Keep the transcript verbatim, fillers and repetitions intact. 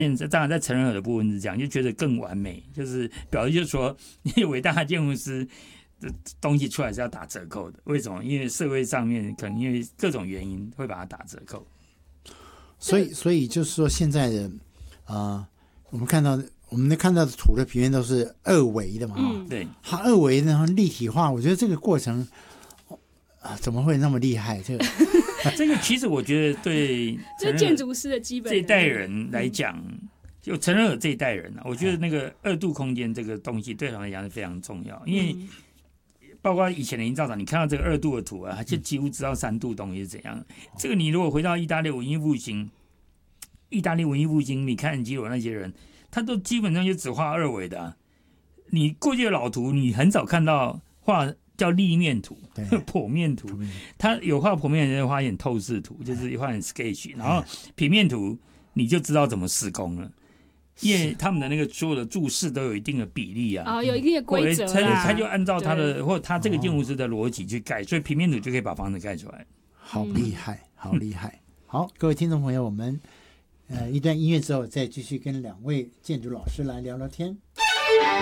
当然在成人耳的部分是这样，就觉得更完美，就是表示就是说，你伟大的建筑师的东西出来是要打折扣的。为什么？因为社会上面可能因为各种原因会把它打折扣。 所以，所以就是说，现在的啊、呃，我们看到我们看到的图的平面都是二维的嘛， 嗯，对， 它二维然后立体化，我觉得这个过程啊，怎么会那么厉害？这个这个其实我觉得对这是建筑师的基本这一代人来讲。嗯，就成人耳这一代人啊，我觉得那个二度空间这个东西对他们来讲是非常重要，因为包括以前的营造厂，你看到这个二度的图啊，他就几乎知道三度东西是怎样。这个你如果回到意大利文艺复兴，意大利文艺复兴，你看基罗那些人，他都基本上就只画二维的、啊。你过去的老图，你很少看到画叫立面图、剖面图，他有画剖面的人画一点透视图，就是画点 sketch， 然后平面图你就知道怎么施工了。因为他们的那个所有的注释都有一定的比例啊， 哦，有一定的规则啦， 他就按照他的或他这个建筑师的逻辑去盖，所以平面图就可以把房子盖出来。 好厉害，好厉害！好，各位听众朋友，我们呃一段音乐之后再继续跟两位建筑老师来聊聊天。